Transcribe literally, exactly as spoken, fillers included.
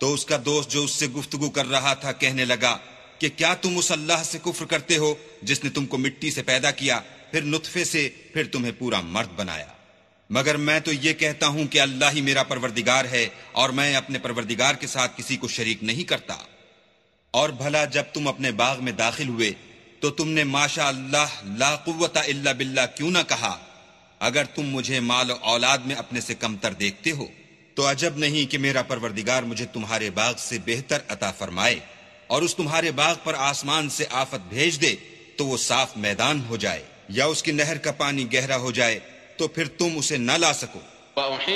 तो उसका दोस्त जो उससे गुफ्तगू कर रहा था कहने लगा कि क्या तुम उस अल्लाह से कुफ्र करते हो जिसने तुमको मिट्टी से पैदा किया, फिर नुतफे से, फिर तुम्हें पूरा मर्द बनाया। मगर मैं तो ये कहता हूं कि अल्लाह ही मेरा परवरदिगार है और मैं अपने परवरदिगार के साथ किसी को शरीक नहीं करता। और भला जब तुम अपने बाग में दाखिल हुए तो तुमने माशा अल्लाह ला कुव्वता इल्ला बिल्लाह क्यों ना कहा? अगर तुम मुझे माल और औलाद में अपने से कमतर देखते हो तो अजब नहीं कि मेरा परवरदिगार मुझे तुम्हारे बाग से बेहतर अता फरमाए और उस तुम्हारे बाग पर आसमान से आफत भेज दे तो वो साफ मैदान हो जाए या उसकी नहर का पानी गहरा हो जाए तो फिर तुम उसे न ला सको।